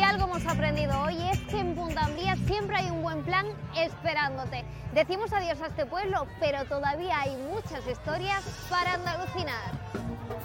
algo hemos aprendido hoy, es que en Punta Umbría siempre hay un buen plan esperándote. Decimos adiós a este pueblo, pero todavía hay muchas historias para andalucinar.